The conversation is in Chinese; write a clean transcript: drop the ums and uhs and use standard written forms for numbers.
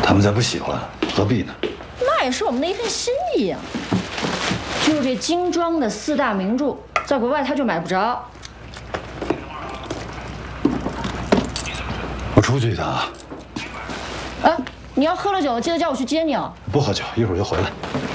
他们再不喜欢，何必呢？ 那也是我们的一份心意啊。就这精装的4大名著，在国外他就买不着。 我出去一趟啊。 哎，你要喝了酒，记得叫我去接你哦。 不喝酒，一会儿就回来。